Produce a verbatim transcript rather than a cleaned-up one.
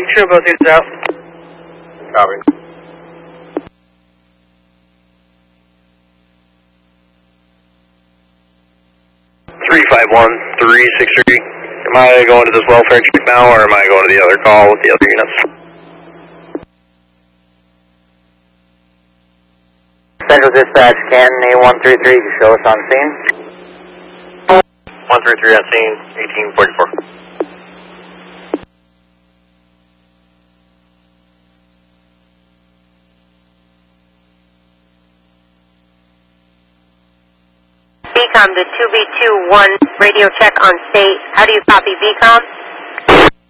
Show both units out. Copy. three five one three six three. Am I going to this welfare check now, or am I going to the other call with the other units? Central Dispatch, can A one three three show us on scene? one three three on scene, eighteen forty-four. V COM to two B two one, radio check on state. How do you copy V COM?